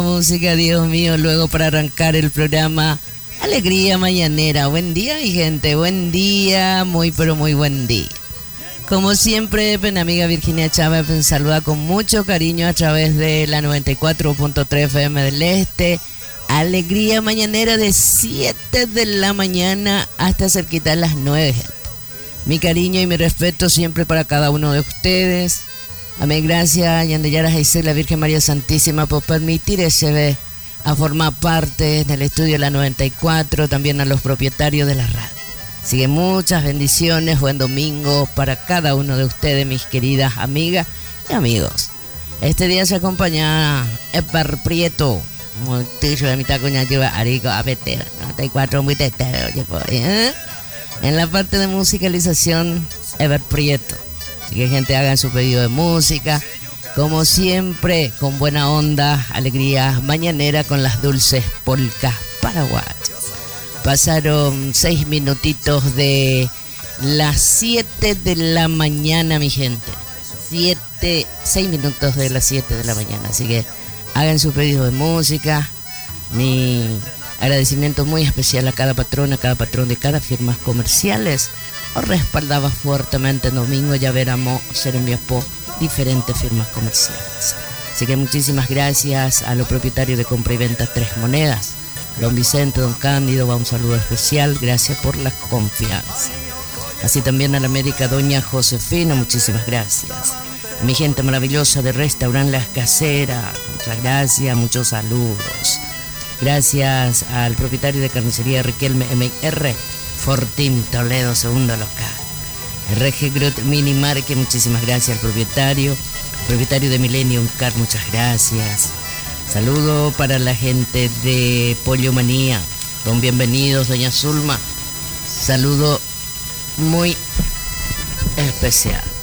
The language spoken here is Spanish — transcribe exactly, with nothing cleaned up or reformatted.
Música, Dios mío, luego para arrancar el programa Alegría Mañanera. Buen día, mi gente, buen día, muy pero muy buen día. Como siempre, mi amiga Virginia Chávez me saluda con mucho cariño a través de la noventa y cuatro punto tres F M del Este. Alegría Mañanera de siete de la mañana hasta cerquita de las nueve, gente. Mi cariño y mi respeto siempre para cada uno de ustedes. Amén, gracias, Yandeyara Jaisel, la Virgen María Santísima, por permitir ese ve a formar parte del estudio de la noventa y cuatro, también a los propietarios de la radio. Así que muchas bendiciones, buen domingo para cada uno de ustedes, mis queridas amigas y amigos. Este día se acompaña Eper Prieto, Montillo de mitad coña lleva Arico Apetera, noventa y cuatro muy tetero, ¿eh? En la parte de musicalización, Eper Prieto. Así que gente, hagan su pedido de música, como siempre, con buena onda, alegría mañanera con las dulces polcas paraguayas. Pasaron seis minutitos de las siete de la mañana, mi gente. Siete, seis minutos de las siete de la mañana. Así que hagan su pedido de música. Mi agradecimiento muy especial a cada patrón, a cada patrón de cada firmas comerciales. Os respaldaba fuertemente el domingo, ya veremos ser enviado por diferentes firmas comerciales. Así que muchísimas gracias a los propietarios de compra y venta Tres Monedas, don Vicente, don Cándido, va un saludo especial, gracias por la confianza. Así también a la médica doña Josefina, muchísimas gracias. Mi gente maravillosa de Restaurant Las Caseras, muchas gracias, muchos saludos. Gracias al propietario de carnicería Riquelme M R, Fortín Toledo, segundo local. R G Grot Mini Market, muchísimas gracias al propietario. Propietario de Millennium Car, muchas gracias. Saludo para la gente de Pollo Manía. Don bienvenidos, doña Zulma. Saludo muy especial.